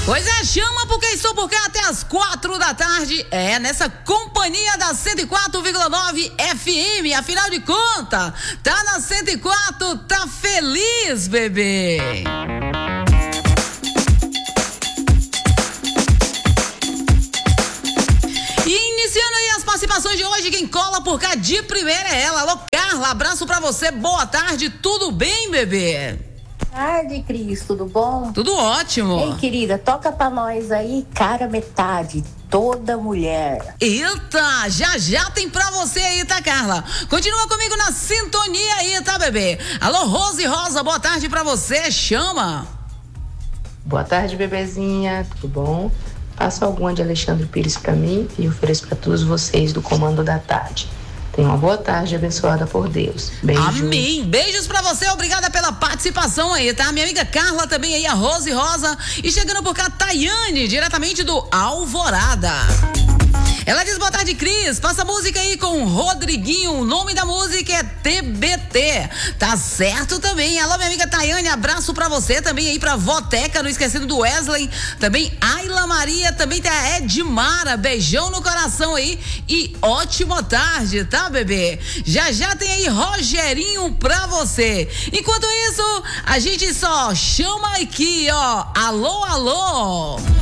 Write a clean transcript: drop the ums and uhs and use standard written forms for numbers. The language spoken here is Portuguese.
Pois é, chama porque estou por cá até as 4 da tarde. É, nessa companhia da 104,9 FM. Afinal de contas, tá na 104, tá feliz, bebê. E iniciando aí as participações de hoje, quem cola por cá de primeira é ela. Alô, Carla, abraço pra você, boa tarde, tudo bem, bebê? Tarde, Cris, tudo bom? Tudo ótimo. Ei, querida, toca pra nós aí, cara metade, toda mulher. Eita, já tem pra você aí, tá, Carla? Continua comigo na sintonia aí, tá, bebê? Alô, Rose Rosa, boa tarde pra você, chama. Boa tarde, bebezinha, tudo bom? Passo alguma de Alexandre Pires pra mim e ofereço pra todos vocês do Comando da Tarde. Tenha uma boa tarde abençoada por Deus. Beijo. Amém. Beijos pra você, obrigada pela participação aí, tá? Minha amiga Carla também aí, a Rose Rosa. E chegando por cá, Tayane, diretamente do Alvorada. Ela diz, boa tarde, Cris, passa a música aí com Rodriguinho, o nome da música é TBT, tá certo também. Alô, minha amiga Tayane, abraço pra você, também aí pra Voteca, não esquecendo do Wesley, também Ayla Maria, também tem a Edmara, beijão no coração aí e ótima tarde, tá, bebê? Já tem aí Rogerinho pra você. Enquanto isso, a gente só chama aqui, ó, alô, alô.